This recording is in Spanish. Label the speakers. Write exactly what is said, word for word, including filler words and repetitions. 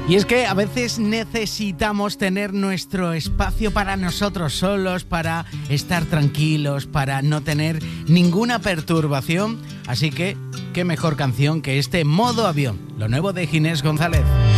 Speaker 1: Y es que a veces necesitamos tener nuestro espacio para nosotros solos, para estar tranquilos, para no tener ninguna perturbación. Así que, qué mejor canción que este Modo Avión, lo nuevo de Ginés González.